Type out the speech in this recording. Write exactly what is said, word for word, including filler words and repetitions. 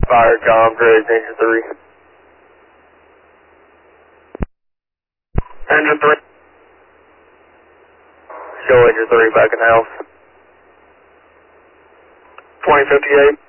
Fire com, Graves, Engine three. Engine three. Show Engine three back in house. twenty fifty-eight.